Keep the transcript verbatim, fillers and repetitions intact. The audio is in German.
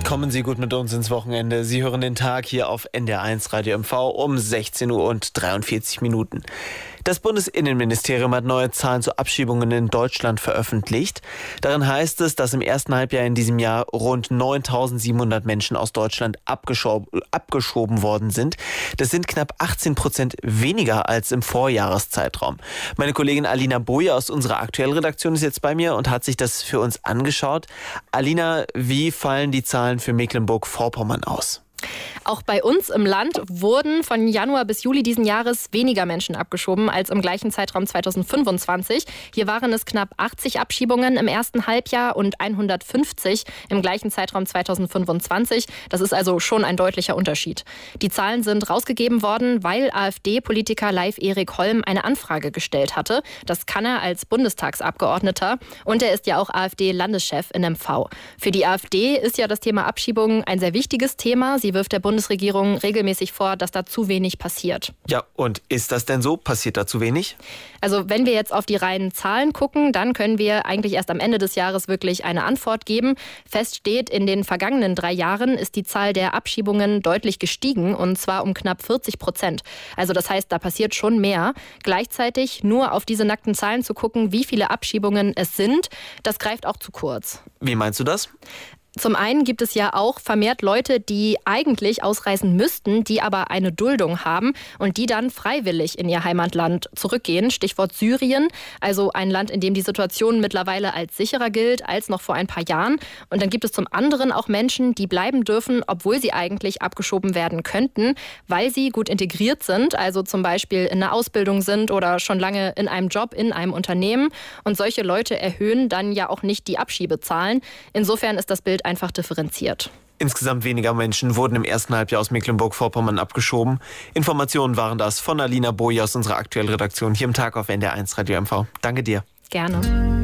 Kommen Sie gut mit uns ins Wochenende. Sie hören den Tag hier auf N D R eins Radio M V um sechzehn Uhr und dreiundvierzig Minuten. Das Bundesinnenministerium hat neue Zahlen zu Abschiebungen in Deutschland veröffentlicht. Darin heißt es, dass im ersten Halbjahr in diesem Jahr rund neuntausendsiebenhundert Menschen aus Deutschland abgeschob- abgeschoben worden sind. Das sind knapp achtzehn Prozent weniger als im Vorjahreszeitraum. Meine Kollegin Alina Boje aus unserer aktuellen Redaktion ist jetzt bei mir und hat sich das für uns angeschaut. Alina, wie fallen die Zahlen für Mecklenburg-Vorpommern aus? Auch bei uns im Land wurden von Januar bis Juli diesen Jahres weniger Menschen abgeschoben als im gleichen Zeitraum zweitausendfünfundzwanzig. Hier waren es knapp achtzig Abschiebungen im ersten Halbjahr und hundertfünfzig im gleichen Zeitraum zweitausendfünfundzwanzig. Das ist also schon ein deutlicher Unterschied. Die Zahlen sind rausgegeben worden, weil AfD-Politiker Leif Erik Holm eine Anfrage gestellt hatte. Das kann er als Bundestagsabgeordneter und er ist ja auch AfD-Landeschef in M V. Für die AfD ist ja das Thema Abschiebungen ein sehr wichtiges Thema. Sie wirft der Bundesregierung regelmäßig vor, dass da zu wenig passiert. Ja, und ist das denn so? Passiert da zu wenig? Also wenn wir jetzt auf die reinen Zahlen gucken, dann können wir eigentlich erst am Ende des Jahres wirklich eine Antwort geben. Fest steht, in den vergangenen drei Jahren ist die Zahl der Abschiebungen deutlich gestiegen und zwar um knapp vierzig Prozent. Also das heißt, da passiert schon mehr. Gleichzeitig nur auf diese nackten Zahlen zu gucken, wie viele Abschiebungen es sind, das greift auch zu kurz. Wie meinst du das? Zum einen gibt es ja auch vermehrt Leute, die eigentlich ausreisen müssten, die aber eine Duldung haben und die dann freiwillig in ihr Heimatland zurückgehen. Stichwort Syrien, also ein Land, in dem die Situation mittlerweile als sicherer gilt als noch vor ein paar Jahren. Und dann gibt es zum anderen auch Menschen, die bleiben dürfen, obwohl sie eigentlich abgeschoben werden könnten, weil sie gut integriert sind, also zum Beispiel in einer Ausbildung sind oder schon lange in einem Job in einem Unternehmen. Und solche Leute erhöhen dann ja auch nicht die Abschiebezahlen. Insofern ist das Bild einfach differenziert. Insgesamt weniger Menschen wurden im ersten Halbjahr aus Mecklenburg-Vorpommern abgeschoben. Informationen waren das von Alina Boje aus unserer aktuellen Redaktion hier im Tag auf N D R eins Radio M V. Danke dir. Gerne.